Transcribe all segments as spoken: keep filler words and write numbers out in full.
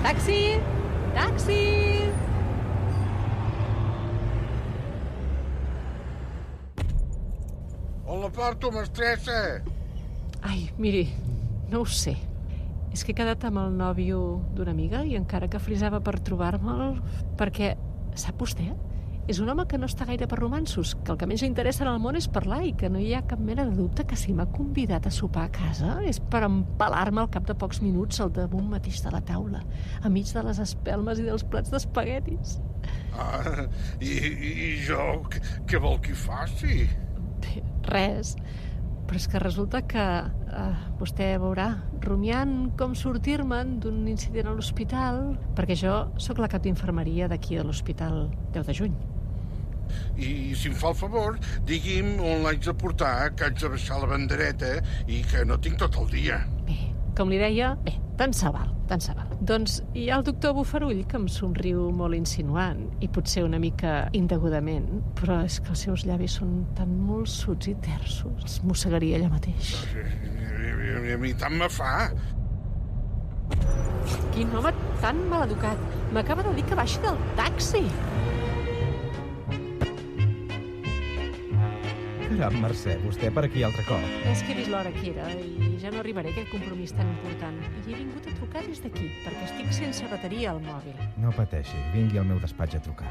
Taxi! Taxi! On la porto, mestressa? Ai, miri, no ho sé. És que he quedat amb el nòvio d'una amiga i encara que frisava per trobar-me'l, perquè, sap vostè, és un home que no està gaire per romanços, que el que més li interessa en el món és parlar i que no hi ha cap mena de dubte que si m'ha convidat a sopar a casa és per empalar-me al cap de pocs minuts al damunt mateix de la taula, enmig de les espelmes i dels plats d'espaguetis. Ah, i, i jo què, què vol que hi faci? Bé, res, però és que resulta que eh, vostè veurà, rumiant com sortir-me'n d'un incident a l'hospital, perquè jo sóc la cap d'infermeria d'aquí a l'hospital deu de juny. I si em fa el favor, digui'm on l'haig de portar, que haig de baixar la bandereta i que no tinc tot el dia. Bé, com li deia, bé, tant se val, tant se val. Doncs hi ha el doctor Bufarull, que em somriu molt insinuant i potser una mica indegudament, però és que els seus llavis són tan molsuts i terços, els mossegaria allà mateix. I a mi tant me fa. Quin home tan maleducat! M'acaba de dir que baixi del taxi! Caram, Mercè, vostè per aquí altre cop. És que he vist l'hora que era i ja no arribaré a aquest compromís tan important. I he vingut a trucar des d'aquí, perquè estic sense bateria al mòbil. No pateixi, vingui al meu despatx a trucar.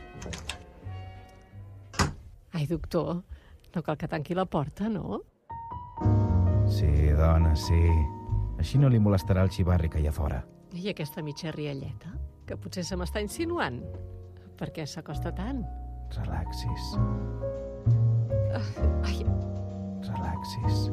Ai, doctor, no cal que tanqui la porta, no? Sí, dona, sí. Així no li molestarà el xivarri que hi ha fora. I aquesta mitja rialleta, que potser se m'està insinuant. Per què s'acosta tant? Relaxis. Ai, Relaxis.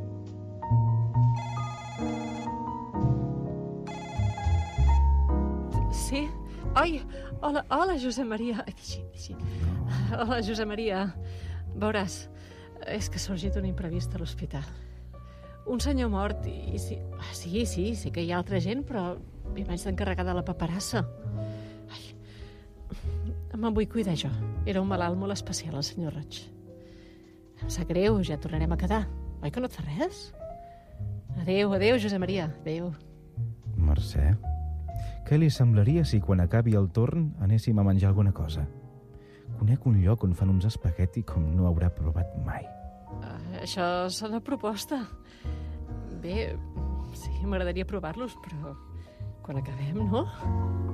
sí? Ai, hola, hola, Josep Maria. Ai, deixi, deixi. Hola, Josep Maria. Veuràs, és que ha sorgit un imprevist a l'hospital. Un senyor mort i... Sí, sí, sí, sí que hi ha altra gent, però m'haig d'encarregar de la paperassa. Ai, me'n vull cuidar jo. Era un malalt molt especial, el senyor Roig. Em sap greu, ja tornarem a quedar. Oi que no et fa res? Adéu, adéu, Josep Maria, adéu. Mercè, què li semblaria si quan acabi el torn anéssim a menjar alguna cosa? Conec un lloc on fan uns espagueti com no haurà provat mai. Uh, això sona proposta. Bé, sí, m'agradaria provar-los, però quan acabem, no?